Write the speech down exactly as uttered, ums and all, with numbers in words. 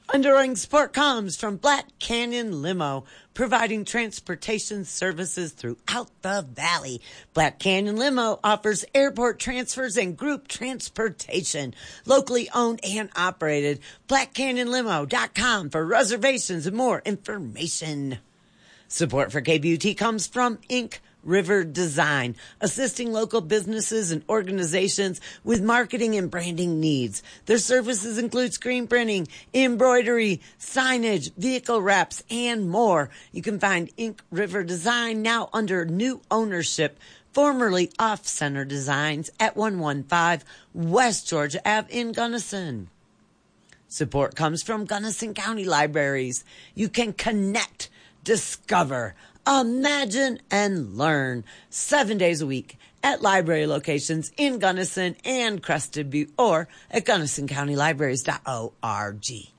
Underwriting support comes from Black Canyon Limo, providing transportation services throughout the valley. Black Canyon Limo offers airport transfers and group transportation, locally owned and operated. black canyon limo dot com for reservations and more information. Support for K B U T comes from Ink River Design, assisting local businesses and organizations with marketing and branding needs. Their services include screen printing, embroidery, signage, vehicle wraps, and more. You can find Ink River Design now under new ownership, formerly Off Center Designs at one fifteen West Georgia Avenue in Gunnison. Support comes from Gunnison County Libraries. You can connect, discover, imagine, and learn seven days a week at library locations in Gunnison and Crested Butte or at gunnison county libraries dot org.